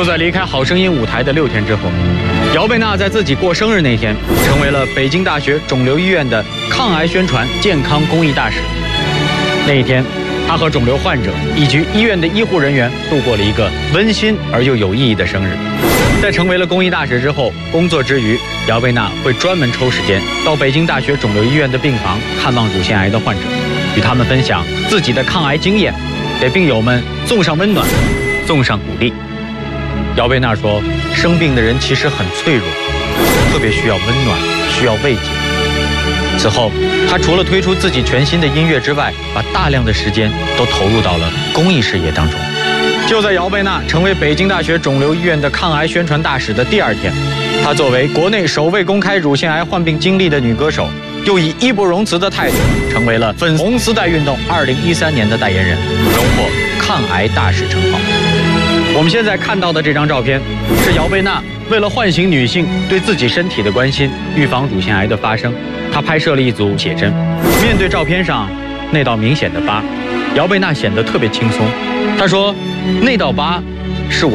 就在离开《好声音》舞台的6天之后，姚贝娜在自己过生日那天，成为了北京大学肿瘤医院的抗癌宣传健康公益大使。那一天，她和肿瘤患者以及医院的医护人员度过了一个温馨而又有意义的生日。在成为了公益大使之后，工作之余，姚贝娜会专门抽时间到北京大学肿瘤医院的病房看望乳腺癌的患者，与他们分享自己的抗癌经验，给病友们送上温暖，送上鼓励。姚贝娜说，生病的人其实很脆弱，特别需要温暖，需要慰藉。此后，她除了推出自己全新的音乐之外，把大量的时间都投入到了公益事业当中。就在姚贝娜成为北京大学肿瘤医院的抗癌宣传大使的第2天，她作为国内首位公开乳腺癌患病经历的女歌手，又以义不容辞的态度，成为了粉红丝带运动2013年的代言人，荣获抗癌大使称号。我们现在看到的这张照片，是姚贝娜为了唤醒女性对自己身体的关心，预防乳腺癌的发生，她拍摄了一组写真。面对照片上那道明显的疤，姚贝娜显得特别轻松。她说，那道疤是我